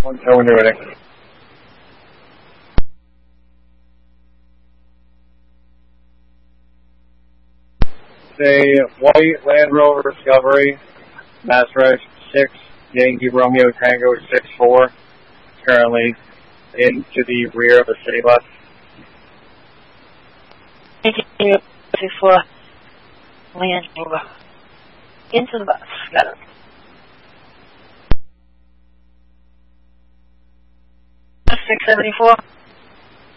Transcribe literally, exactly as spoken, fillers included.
One ten when you're ready. Say white Land Rover Discovery, Master six, Yankee Romeo Tango six four, currently into the rear of the city bus. Yankee six four, Land Rover, into the bus, got it. six seventy-four.